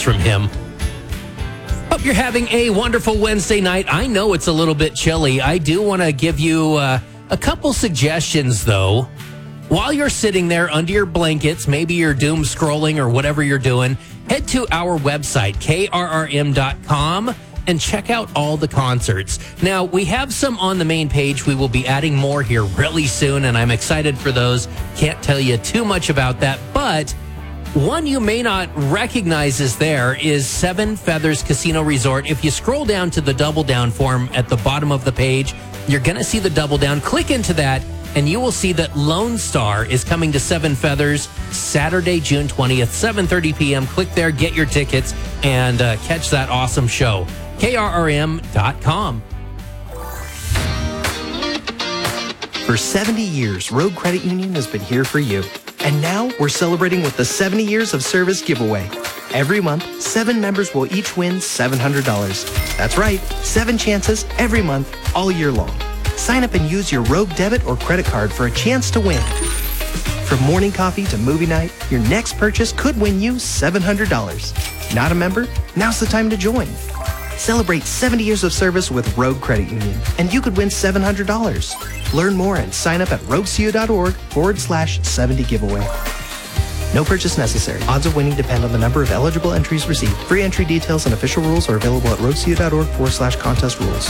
from him. Hope you're having a wonderful Wednesday night. I know it's a little bit chilly. I do want to give you a couple suggestions, though. While you're sitting there under your blankets, maybe you're doom scrolling or whatever you're doing, head to our website, krrm.com, and check out all the concerts. Now, we have some on the main page. We will be adding more here really soon, and I'm excited for those. Can't tell you too much about that, but one you may not recognize is there is Seven Feathers Casino Resort. If you scroll down to the Double Down form at the bottom of the page, you're going to see the Double Down. Click into that, and you will see that Lone Star is coming to Seven Feathers Saturday, June 20th, 7:30 p.m. Click there, get your tickets, and catch that awesome show. KRRM.com. For 70 years, Rogue Credit Union has been here for you. And now we're celebrating with the 70 years of service giveaway. Every month, 7 members will each win $700. That's right, 7 chances every month, all year long. Sign up and use your Rogue debit or credit card for a chance to win. From morning coffee to movie night, your next purchase could win you $700. Not a member? Now's the time to join. Celebrate 70 years of service with Rogue Credit Union, and you could win $700. Learn more and sign up at roguecu.org/70 giveaway. No purchase necessary. Odds of winning depend on the number of eligible entries received. Free entry details and official rules are available at roguecu.org/contest rules.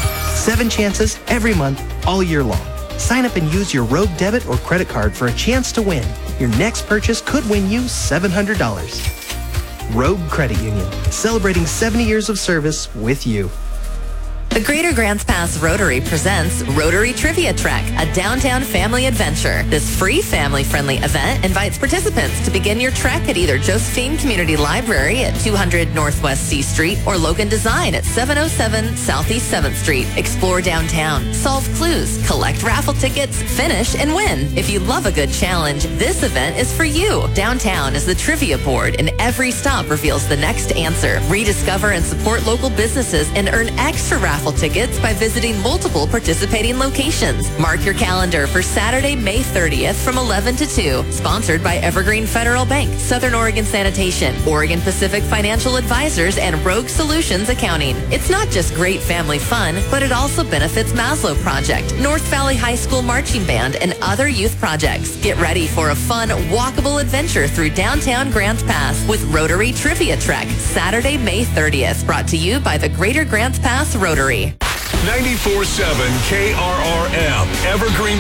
7 chances every month, all year long. Sign up and use your Rogue debit or credit card for a chance to win. Your next purchase could win you $700. Rogue Credit Union, celebrating 70 years of service with you. The Greater Grants Pass Rotary presents Rotary Trivia Trek, a downtown family adventure. This free family-friendly event invites participants to begin your trek at either Josephine Community Library at 200 Northwest C Street or Logan Design at 707 Southeast 7th Street. Explore downtown, solve clues, collect raffle tickets, finish, and win. If you love a good challenge, this event is for you. Downtown is the trivia board, and every stop reveals the next answer. Rediscover and support local businesses and earn extra raffle tickets by visiting multiple participating locations. Mark your calendar for Saturday, May 30th from 11 to 2. Sponsored by Evergreen Federal Bank, Southern Oregon Sanitation, Oregon Pacific Financial Advisors, and Rogue Solutions Accounting. It's not just great family fun, but it also benefits Maslow Project, North Valley High School Marching Band, and other youth projects. Get ready for a fun, walkable adventure through downtown Grants Pass with Rotary Trivia Trek, Saturday, May 30th. Brought to you by the Greater Grants Pass Rotary. 94.7 KRRM, Evergreen